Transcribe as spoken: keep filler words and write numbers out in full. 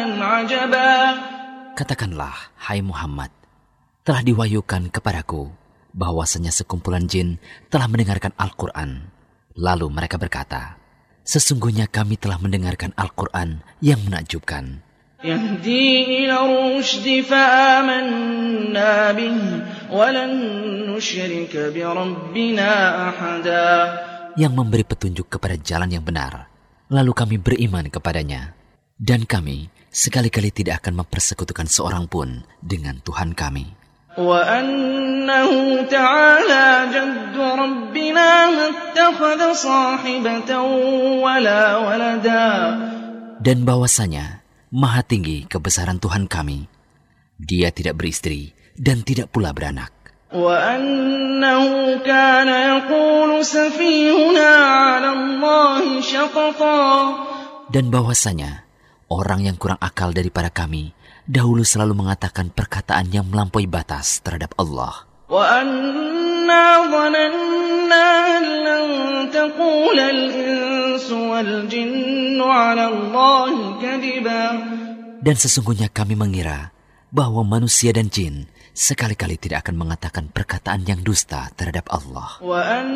عجبا. Katakanlah, hai Muhammad, telah diwahyukan kepadaku bahwasanya sekumpulan jin telah mendengarkan Al-Quran. Lalu mereka berkata, sesungguhnya kami telah mendengarkan Al-Quran yang menakjubkan. Yahdi ila rushdi fa'amanna bihi walan nusyrika bi rabbina ahada. Yang memberi petunjuk kepada jalan yang benar, lalu kami beriman kepadanya. Dan kami sekali-kali tidak akan mempersekutukan seorang pun dengan Tuhan kami. Wa annahu ta'ala jaddu rabbina mattakhadha sahibatan wala walada. Dan bahwasanya maha tinggi kebesaran Tuhan kami, Dia tidak beristri dan tidak pula beranak. Wa annahu kana yaqulu safihuna 'ala Allahi syatata. Dan bahwasanya orang yang kurang akal daripada kami dahulu selalu mengatakan perkataan yang melampaui batas terhadap Allah. Wa anna dhananna an lan taqula al-insu wal jinnu 'ala Allahi kadiba. Dan sesungguhnya kami mengira bahwa manusia dan jin sekali-kali tidak akan mengatakan perkataan yang dusta terhadap Allah. Wa